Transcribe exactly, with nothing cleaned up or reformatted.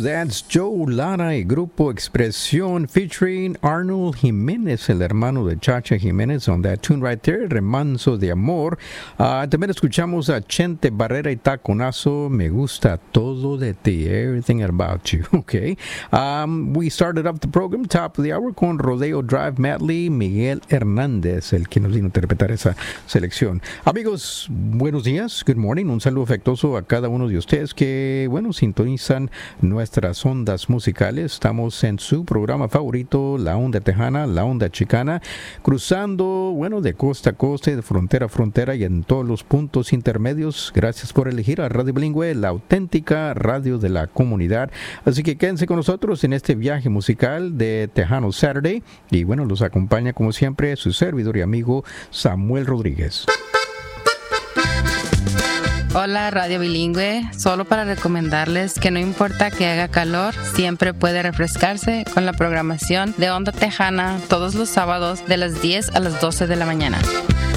that's Joe Lara y Grupo Expresión featuring Arnold Jiménez, el hermano de Chacha Jiménez, on that tune right there, Remanso de Amor. Uh, también escuchamos a Chente Barrera y Taconazo, Me Gusta Todo de Ti, Everything About You, okay. Um, we started up the program, top of the hour, con Rodeo Drive Medley, Miguel Hernández, el que nos vino a interpretar esa selección. Amigos, buenos días, good morning, un saludo afectuoso a cada uno de ustedes que, bueno, sintonizan nuestras ondas musicales. Estamos en su programa favorito, La Onda Tejana, La Onda Chicana, cruzando, bueno, de costa a costa, de frontera a frontera y en todos los puntos intermedios. Gracias por elegir a Radio Bilingüe, la auténtica radio de la comunidad. Así que quédense con nosotros en este viaje musical de Tejano Saturday. Y bueno, los acompaña como siempre su servidor y amigo Samuel Rodríguez. Hola Radio Bilingüe, solo para recomendarles que no importa que haga calor, siempre puede refrescarse con la programación de Onda Tejana todos los sábados de las diez a las doce de la mañana.